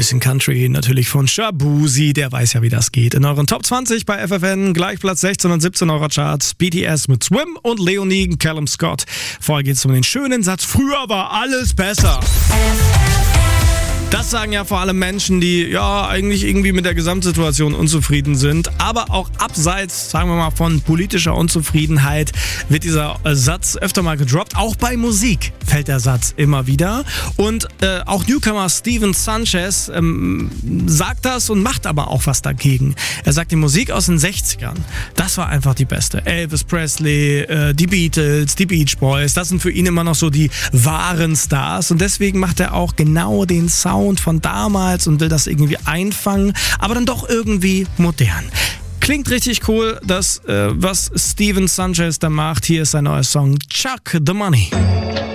bisschen Country natürlich von Shabuzi, der weiß ja, wie das geht. In euren Top 20 bei FFN, gleich Platz 16 und 17 eurer Charts, BTS mit Swim und Leonie Callum Scott. Vorher geht es um den schönen Satz, früher war alles besser. Das sagen ja vor allem Menschen, die ja eigentlich irgendwie mit der Gesamtsituation unzufrieden sind. Aber auch abseits, sagen wir mal, von politischer Unzufriedenheit wird dieser Satz öfter mal gedroppt. Auch bei Musik fällt der Satz immer wieder. Und auch Newcomer Steven Sanchez sagt das und macht aber auch was dagegen. Er sagt, die Musik aus den 60ern, das war einfach die beste. Elvis Presley, die Beatles, die Beach Boys, das sind für ihn immer noch so die wahren Stars. Und deswegen macht er auch genau den Sound von damals und will das irgendwie einfangen, aber dann doch irgendwie modern. Klingt richtig cool, das, was Steven Sanchez da macht. Hier ist sein neuer Song Chuck the Money.